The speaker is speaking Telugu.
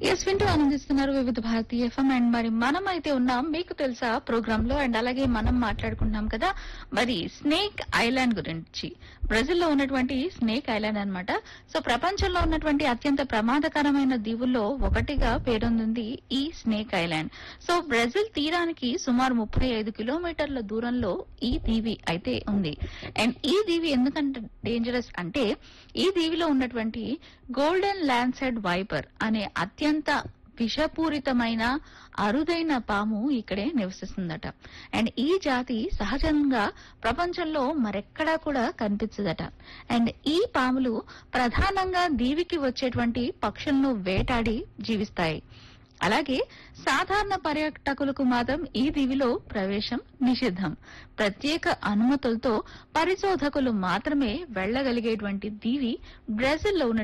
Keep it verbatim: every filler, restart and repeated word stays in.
ఎస్ వింటూ ఆనందిస్తున్నారు వివిధ భారతి ఎఫ్ఎం. అండ్ మరి మనం అయితే ఉన్నాం మీకు తెలుసా ప్రోగ్రామ్ లో. అండ్ అలాగే మనం మాట్లాడుకుంటున్నాం కదా మరి స్నేక్ ఐలాండ్ గురించి. బ్రెజిల్ లో ఉన్నటువంటి స్నేక్ ఐలాండ్ అన్నమాట. సో ప్రపంచంలో ఉన్నటువంటి అత్యంత ప్రమాదకరమైన దీవుల్లో ఒకటిగా పేరొందింది ఈ స్నేక్ ఐలాండ్. సో బ్రెజిల్ తీరానికి సుమారు ముప్పై ఐదు కిలోమీటర్ల దూరంలో ఈ దీవి అయితే ఉంది. అండ్ ఈ దీవి ఎందుకంటే డేంజరస్ అంటే ఈ దీవిలో ఉన్నటువంటి గోల్డెన్ ల్యాన్సెడ్ వైపర్ అనే అత్యంత విషపూరితమైన అరుదైన పాము ఇక్కడే నివసిస్తుందట. అండ్ ఈ జాతి సహజంగా ప్రపంచంలో మరెక్కడా కూడా కనిపించదట. అండ్ ఈ పాములు ప్రధానంగా దీవికి వచ్చేటువంటి పక్షులను వేటాడి జీవిస్తాయి. అలాగే సాధారణ పర్యాటకులకు మాత్రం ఈ దీవిలో ప్రవేశం నిషిద్ధం. ప్రత్యేక అనుమతులతో పరిశోధకులు మాత్రమే వెళ్లగలిగేటువంటి దీవి బ్రెజిల్లో ఉన్న